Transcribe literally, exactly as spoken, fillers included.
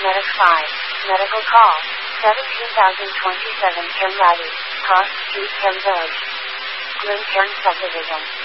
Medic five, medical call, seventeen thousand twenty-seven Kern Valley, Cross Street, Kern Village, Glen Cairn Subdivision.